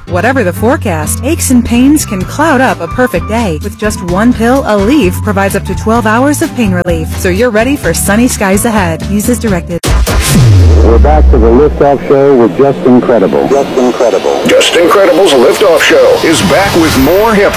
Whatever the forecast, aches and pains can cloud up a perfect day. With just one pill, Aleve provides up to 12 hours of pain relief. So you're ready for sunny skies ahead. Use as directed. We're back to the Liftoff Show with Just Incredible. Just Incredible's Liftoff Show is back with more hip-hop.